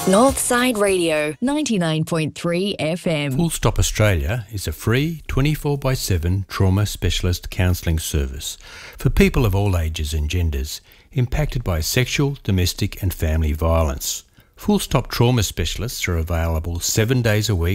Northside Radio, 99.3 FM. Full Stop Australia is a free 24/7 trauma specialist counselling service for people of all ages and genders impacted by sexual, domestic and family violence. Full Stop trauma specialists are available 7 days a week